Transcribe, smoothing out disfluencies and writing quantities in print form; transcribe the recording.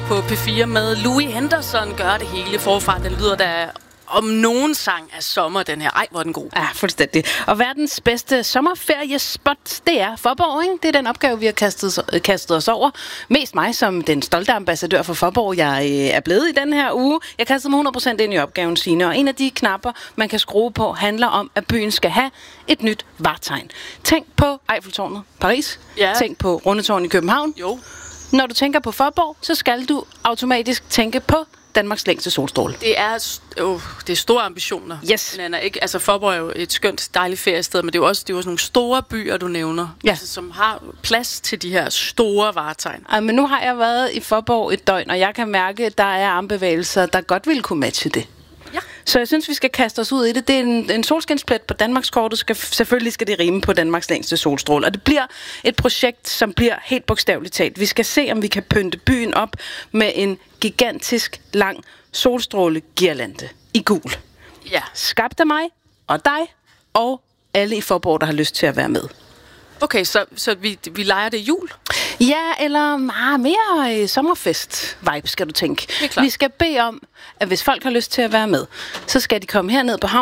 på P4 med Louis Henderson gør det hele forfra. Den lyder der om nogen sang af sommer, den her. Ej, hvor er den god. Ja, fuldstændig. Og verdens bedste sommerferiespot, det er Fåborg, ikke? Det er den opgave, vi har kastet os over. Mest mig som den stolte ambassadør for Fåborg, jeg er blevet i den her uge. Jeg kastede mig 100% ind i opgaven, Signe. Og en af de knapper, man kan skrue på, handler om, at byen skal have et nyt vartegn. Tænk på Eiffeltårnet, Paris. Ja. Tænk på Rundetårn i København. Jo. Når du tænker på Fåborg, så skal du automatisk tænke på Danmarks længste solstråle. Det er store ambitioner. Yes. Nana, ikke? Altså, Fåborg er jo et skønt, dejligt feriested, men det er jo også sådan nogle store byer, du nævner, ja. altså, som har plads til de her store vartegn. Ej, men nu har jeg været i Fåborg et døgn, og jeg kan mærke, at der er armbevægelser, der godt ville kunne matche det. Ja. Så jeg synes, vi skal kaste os ud i det. Det er en solskinsplet på Danmarkskortet. Selvfølgelig skal det rime på Danmarks længste solstråle. Og det bliver et projekt, som bliver helt bogstaveligt talt. Vi skal se, om vi kan pynte byen op med en gigantisk lang solstrålegirlande i gul. Ja. Skabt af mig og dig og alle i Fåborg, der har lyst til at være med. Okay, så vi leger det jul? Ja, eller mere sommerfest-vibe, skal du tænke. Det er klart. Vi skal bede om, at hvis folk har lyst til at være med, så skal de komme herned på havn.